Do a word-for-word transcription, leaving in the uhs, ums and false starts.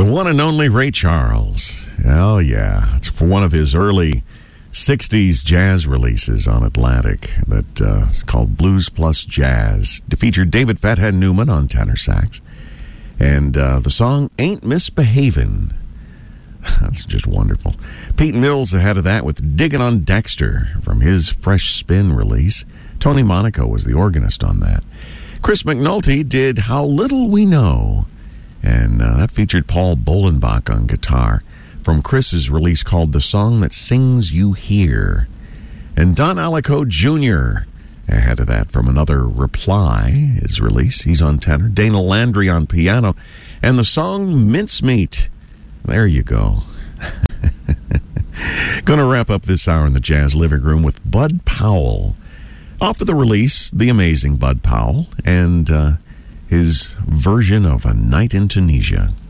The one and only Ray Charles. Oh, yeah. It's for one of his early sixties jazz releases on Atlantic that uh, is called Blues Plus Jazz. It featured David Fathead Newman on tenor sax. And uh, the song Ain't Misbehavin'. That's just wonderful. Pete Mills ahead of that with Diggin' on Dexter from his Fresh Spin release. Tony Monaco was the organist on that. Chris McNulty did How Little We Know. And uh, that featured Paul Bolenbach on guitar from Chris's release called The Song That Sings You Hear. And Don Alico Junior ahead of that from another Reply, his release. He's on tenor. Dana Landry on piano. And the song Mincemeat. There you go. Going to wrap up this hour in the Jazz Living Room with Bud Powell. Off of the release, the amazing Bud Powell, and uh, his version of A Night in Tunisia.